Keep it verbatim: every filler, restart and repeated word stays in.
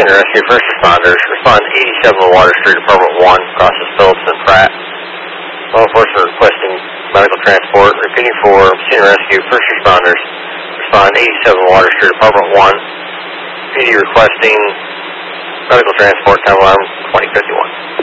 Senior Rescue First Responders. Respond eighty-seven Water Street, Apartment one, Crosses Phillips and Pratt. Law enforcement requesting medical transport. Repeating for Senior Rescue First Responders. Respond eighty-seven Water Street, Apartment one. P D requesting medical transport, time alarm twenty fifty-one.